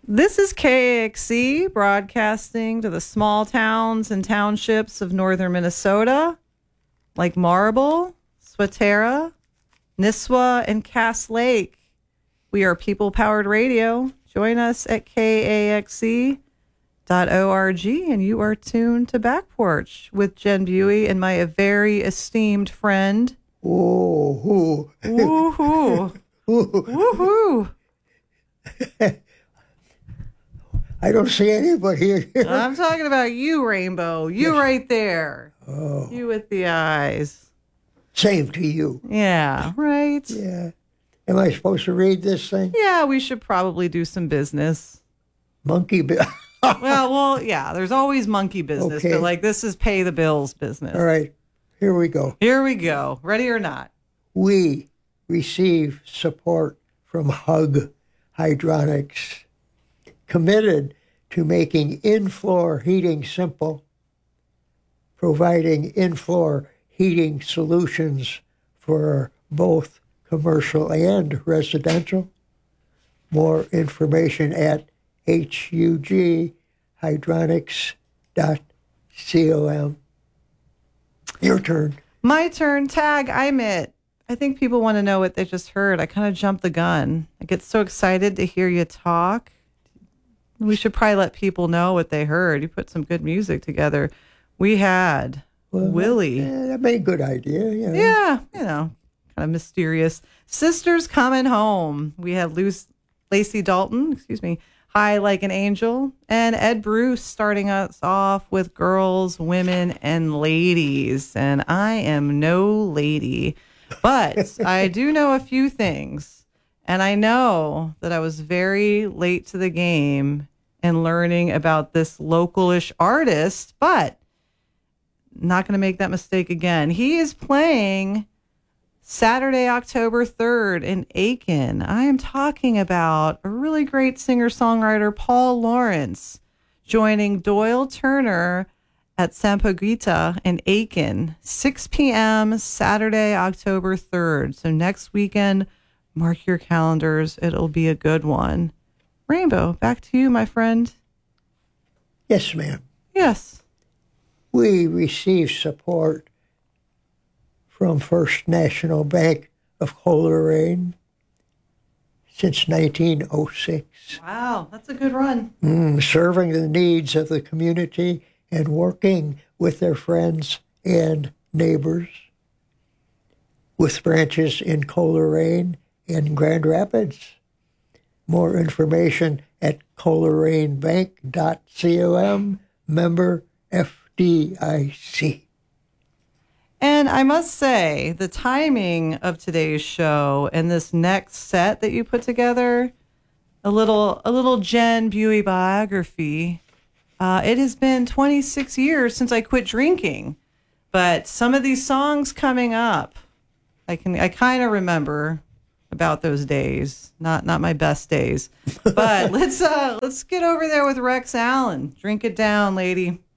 This is KAXC broadcasting to the small towns and townships of northern Minnesota, like Marble, Swatara, Nisswa, and Cass Lake. We are people-powered radio. Join us at KAXC.org, and you are tuned to Back Porch with Jen Buey and my very esteemed friend. Woo-hoo. Woo-hoo. Woo-hoo. I don't see anybody here. I'm talking about you, Rainbow. You right there. Oh. You with the eyes. Same to you. Yeah, right? Yeah. Am I supposed to read this thing? Yeah, we should probably do some business. Monkey bill. well, yeah, there's always monkey business, Okay. but like this is pay the bills business. All right. Here we go. Here we go. Ready or not? We receive support from Hug Hydronics, committed to making in-floor heating simple, providing in-floor heating solutions for both commercial and residential. More information at hughydronics.com. Your turn. My turn. Tag, I'm it. I think people want to know what they just heard. I kind of jumped the gun. I get so excited to hear you talk. We should probably let people know what they heard. You put some good music together. We had Willie. That'd be a good idea. Yeah. Yeah, kind of mysterious. Sisters Coming Home. We had Lacey Dalton, High Like an Angel, and Ed Bruce starting us off with Girls, Women, and Ladies. And I am no lady, but I do know a few things. And I know that I was very late to the game in learning about this localish artist, but not going to make that mistake again. He is playing Saturday, October 3rd in Aiken. I am talking about a really great singer-songwriter, Paul Lawrence, joining Doyle Turner at Sampaguita in Aiken, 6 p.m. Saturday, October 3rd. So next weekend, mark your calendars. It'll be a good one. Rainbow, back to you, my friend. Yes, ma'am. Yes. We receive support from First National Bank of Coleraine since 1906. Wow, that's a good run. Serving the needs of the community and working with their friends and neighbors, with branches in Coleraine and Grand Rapids. More information at colerainebank.com, member FDIC. And I must say, the timing of today's show and this next set that you put together, a little Jen Buey biography. It has been 26 years since I quit drinking, but some of these songs coming up, I kind of remember about those days. Not my best days, but let's get over there with Rex Allen. Drink it down, lady.